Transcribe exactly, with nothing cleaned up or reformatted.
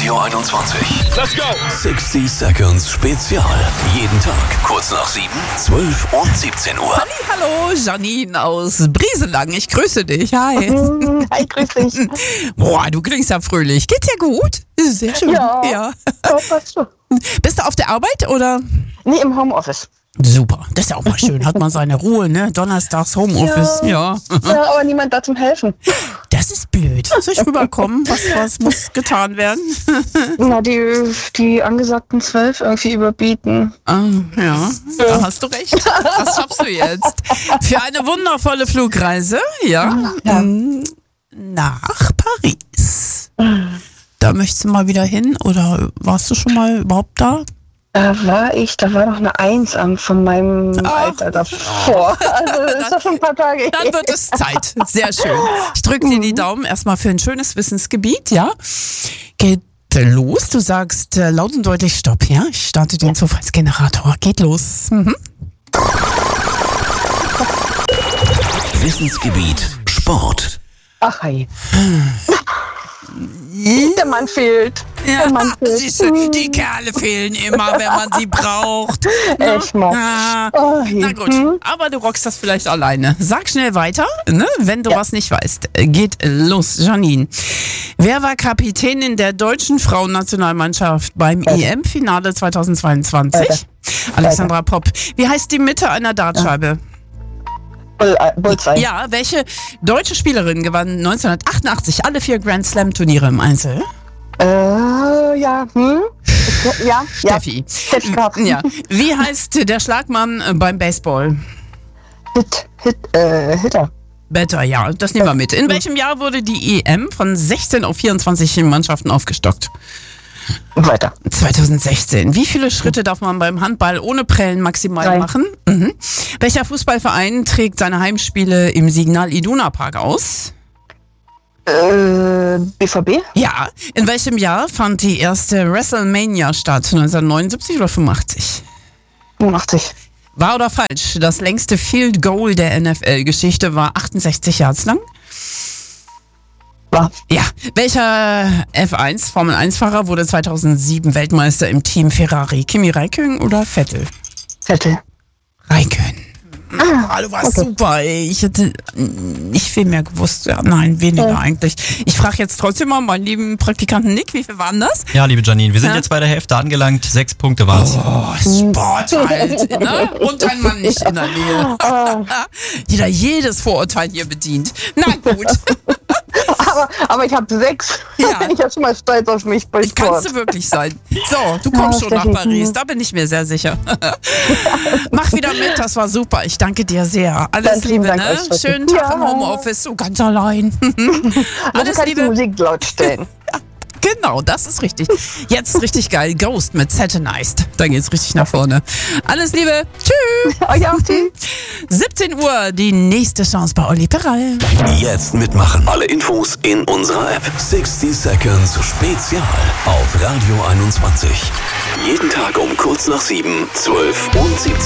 Radio einundzwanzig. Let's go! sixty Seconds Spezial. Jeden Tag kurz nach sieben, zwölf und siebzehn Uhr. Hallo, Janine aus Brieselang. Ich grüße dich. Hi. Hi, grüß dich. Boah, du klingst ja fröhlich. Geht's dir gut? Sehr schön. Ja. ja. Ja, passt schon. Bist du auf der Arbeit oder? Nee, im Homeoffice. Super. Das ist ja auch mal schön. Hat man seine Ruhe, ne? Donnerstags Homeoffice. Ja. Ja, aber niemand da zum Helfen. Das ist blöd. Soll ich rüberkommen? Was, was muss getan werden? Na, die, die angesagten zwölf irgendwie überbieten. Ah, ja, da hast du recht. Was schaffst du jetzt? Für eine wundervolle Flugreise, ja, Ja. m, nach Paris. Da möchtest du mal wieder hin oder warst du schon mal überhaupt da? Da war ich, da war noch eine Eins an von meinem Ach. Alter davor. Also ist doch schon ein paar Tage Dann her. wird es Zeit. Sehr schön. Ich drücke dir die Daumen erstmal für ein schönes Wissensgebiet, ja? Geht los. Du sagst äh, laut und deutlich Stopp, ja? Ich starte den Zufallsgenerator. Geht los. Mhm. Wissensgebiet Sport. Ach, hey. Der Mann fehlt. Ja, Der Mann fehlt. siehst du, die Kerle fehlen immer, wenn man sie braucht. Ne? Echt mal. Ja. Oh, hey. Na gut, aber du rockst das vielleicht alleine. Sag schnell weiter, ne? Wenn du Ja. was nicht weißt. Geht los, Janine. Wer war Kapitänin der deutschen Frauennationalmannschaft beim E M-Finale zweitausendzweiundzwanzig? Weiter. Alexandra Popp. Wie heißt die Mitte einer Dartscheibe? Bull, äh, Bullseye. Ja, welche deutsche Spielerin gewann neunzehnhundertachtundachtzig alle vier Grand Slam-Turniere im Einzel? Äh, ja, hm? Ja, ja. Steffi. Hätte ich gehabt. Ja. Wie heißt der Schlagmann äh, beim Baseball? Hit, Hit, äh, Hitter. Better, ja, das nehmen wir mit. In welchem Jahr wurde die E M von sechzehn auf vierundzwanzig Mannschaften aufgestockt? Weiter. zweitausendsechzehn. Wie viele Schritte darf man beim Handball ohne Prellen maximal Drei. machen? Mhm. Welcher Fußballverein trägt seine Heimspiele im Signal Iduna Park aus? Äh, B V B? Ja. In welchem Jahr fand die erste WrestleMania statt? neunzehnhundertneunundsiebzig oder fünfundachtzig? fünfundachtzig. Wahr oder falsch? Das längste Field Goal der N F L-Geschichte war achtundsechzig Yards lang. War. Ja. Welcher F eins Formel eins Fahrer wurde zweitausendsieben Weltmeister im Team Ferrari? Kimi Räikkönen oder Vettel? Vettel. Räikkönen. Ah, du warst okay. super, ey. Ich hätte nicht viel mehr gewusst. Ja, nein, weniger Ja. eigentlich. Ich frage jetzt trotzdem mal meinen lieben Praktikanten Nick, wie viel waren das? Ja, liebe Janine, wir sind Ja. jetzt bei der Hälfte angelangt. Sechs Punkte waren es. Oh, Sport halt, ne? Und ein Mann nicht in der Nähe. Jeder jedes Vorurteil hier bedient. Na gut, Aber, aber ich habe sechs. Ja. Bin ich ja schon mal stolz auf mich bei kannst Sport. du wirklich sein. So, du kommst Ja, schon nach Steffi. Paris, da bin ich mir sehr sicher. Mach wieder mit, das war super. Ich danke dir sehr. Alles Ganz lieben Liebe, Dank ne? euch, Steffi. Schönen Tag Ja. im Homeoffice, so ganz allein. Also Alles kann ich die Liebe. Musik laut stellen. Genau, das ist richtig. Jetzt richtig geil. Ghost mit Satanized. Da geht's richtig nach vorne. Alles Liebe. Tschüss. Euch auch, tschüss. siebzehn Uhr, die nächste Chance bei Olli Peral. Jetzt mitmachen. Alle Infos in unserer App. sixty Seconds Spezial auf Radio einundzwanzig. Jeden Tag um kurz nach sieben, zwölf und siebzehn.